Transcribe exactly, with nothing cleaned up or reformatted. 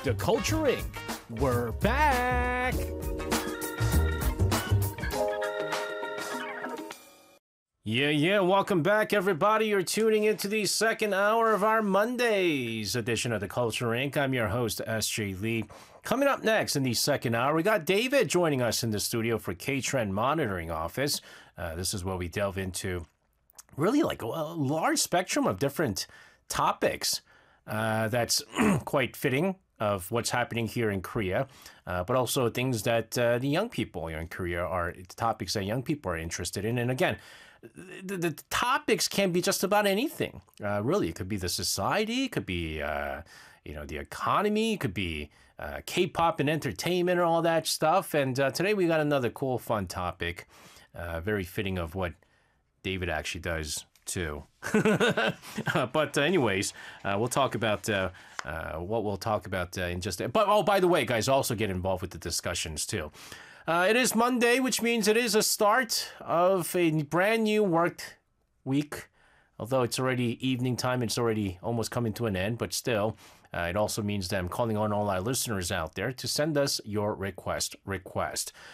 The Culture Incorporated. We're back. Yeah, yeah, welcome back, everybody. You're tuning into the second hour of our Mondays edition of The Culture Incorporated. I'm your host, S J Lee. Coming up next in the second hour, we got David joining us in the studio for K-Trend Monitoring Office. Uh, this is where we delve into really like a large spectrum of different topics uh, that's quite fitting of what's happening here in Korea, uh, but also things that uh, the young people here in Korea are, topics that young people are interested in. And again, the, the topics can be just about anything. Uh, really, it could be the society, it could be, uh, you know, the economy, it could be uh, K-pop and entertainment and all that stuff. And uh, today we got another cool, fun topic, uh, very fitting of what David actually does too. uh, but uh, anyways, uh, we'll talk about uh, uh, what we'll talk about uh, in just a But, oh, by the way, guys, also get involved with the discussions too. Uh, it is Monday, which means it is a start of a brand new work week. Although it's already evening time, it's already almost coming to an end, but still, uh, it also means that I'm calling on all our listeners out there to send us your request request.